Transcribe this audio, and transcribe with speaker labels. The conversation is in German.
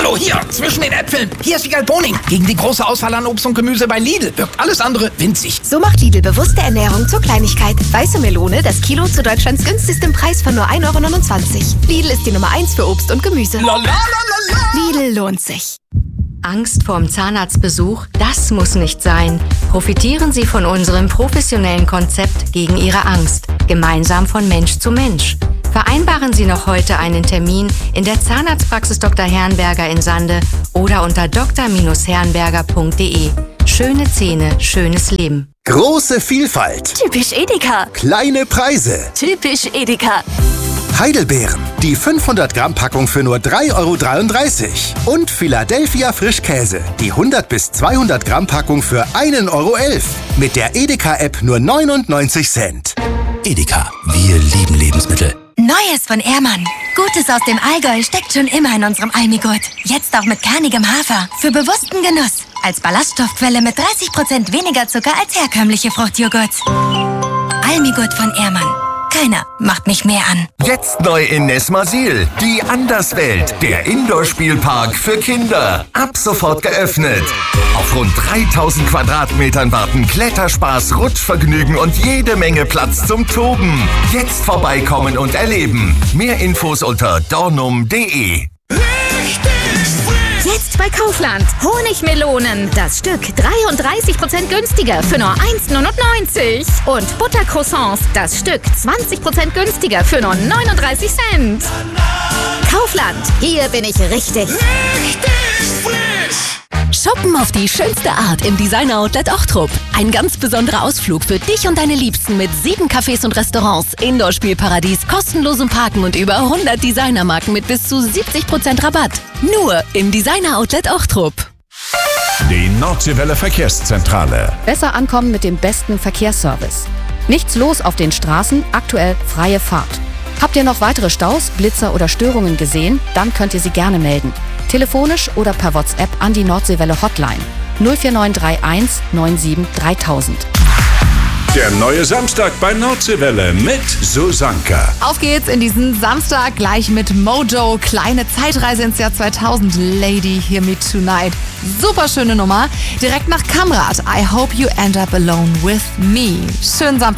Speaker 1: Hallo, hier, zwischen den Äpfeln. Hier ist Wiegald Boning. Gegen die große Auswahl an Obst und Gemüse bei Lidl wirkt alles andere winzig.
Speaker 2: So macht Lidl bewusste Ernährung zur Kleinigkeit. Weiße Melone, das Kilo zu Deutschlands günstigstem Preis von nur 1,29 €. Lidl ist die Nummer 1 für Obst und Gemüse. Lidl lohnt sich.
Speaker 3: Angst vorm Zahnarztbesuch? Das muss nicht sein. Profitieren Sie von unserem professionellen Konzept gegen Ihre Angst. Gemeinsam von Mensch zu Mensch. Vereinbaren Sie noch heute einen Termin in der Zahnarztpraxis Dr. Herrenberger in Sande oder unter dr-herrenberger.de. Schöne Zähne, schönes Leben.
Speaker 4: Große Vielfalt.
Speaker 2: Typisch Edeka.
Speaker 4: Kleine Preise.
Speaker 2: Typisch Edeka.
Speaker 4: Heidelbeeren. Die 500 Gramm Packung für nur 3,33 €. Und Philadelphia Frischkäse. Die 100 bis 200 Gramm Packung für 1,11 €. Mit der Edeka-App nur 99 Cent.
Speaker 5: Edeka. Wir lieben Lebensmittel.
Speaker 6: Neues von Ehrmann. Gutes aus dem Allgäu steckt schon immer in unserem Almigurt. Jetzt auch mit kernigem Hafer. Für bewussten Genuss. Als Ballaststoffquelle mit 30% weniger Zucker als herkömmliche Fruchtjoghurts. Almigurt von Ehrmann. Keiner macht mich mehr an.
Speaker 7: Jetzt neu in Nesmasil. Die Anderswelt. Der Indoor-Spielpark für Kinder. Ab sofort geöffnet. Auf rund 3000 Quadratmetern warten Kletterspaß, Rutschvergnügen und jede Menge Platz zum Toben. Jetzt vorbeikommen und erleben. Mehr Infos unter dornum.de.
Speaker 8: Jetzt bei Kaufland. Honigmelonen. Das Stück 33% günstiger für nur 1,99 €. Und Buttercroissants. Das Stück 20% günstiger für nur 39 Cent. Kaufland. Hier bin ich richtig.
Speaker 9: Shoppen auf die schönste Art im Designer-Outlet Ochtrup. Ein ganz besonderer Ausflug für dich und deine Liebsten mit 7 Cafés und Restaurants, Indoor-Spielparadies, kostenlosem Parken und über 100 Designermarken mit bis zu 70% Rabatt. Nur im Designer-Outlet Ochtrup.
Speaker 10: Die Nordseewelle Verkehrszentrale.
Speaker 11: Besser ankommen mit dem besten Verkehrsservice. Nichts los auf den Straßen, aktuell freie Fahrt. Habt ihr noch weitere Staus, Blitzer oder Störungen gesehen? Dann könnt ihr sie gerne melden. Telefonisch oder per WhatsApp an die Nordseewelle Hotline 04931 97 3000.
Speaker 10: Der neue Samstag bei Nordseewelle mit Susanka.
Speaker 12: Auf geht's in diesen Samstag gleich mit Mojo. Kleine Zeitreise ins Jahr 2000. Lady, Hear Me Tonight. Super schöne Nummer. Direkt nach Kamrat. I Hope You End Up Alone With Me. Schönen Samstag.